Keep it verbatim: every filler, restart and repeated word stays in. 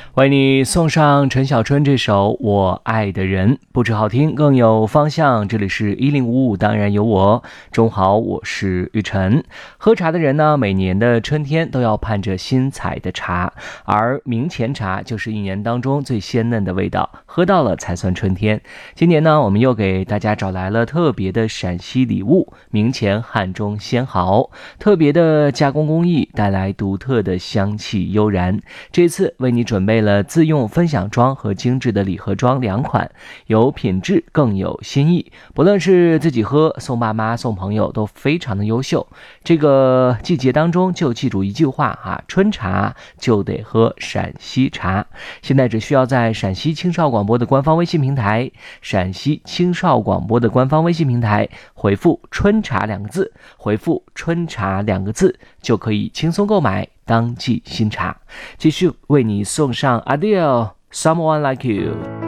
为你送上陈小春这首《我爱的人》，不止好听更有方向。这里是一零五五，当然有我。中午好，我是玉晨。喝茶的人呢，每年的春天都要盼着新采的茶，而明前茶就是一年当中最鲜嫩的味道，喝到了才算春天。今年呢，我们又给大家找来了特别的陕西礼物——明前汉中仙毫，特别的加工工艺，带来独特的香气悠然。这次为你准备了自用分享装和精致的礼盒装两款，有品质更有新意，不论是自己喝、送爸妈、送朋友都非常的优秀。这个季节当中就记住一句话啊，春茶就得喝陕西茶。现在只需要在陕西青少广播的官方微信平台陕西青少广播的官方微信平台回复春茶两个字，回复春茶两个字就可以轻松购买当季新茶。继续为你送上 Adele Someone Like You。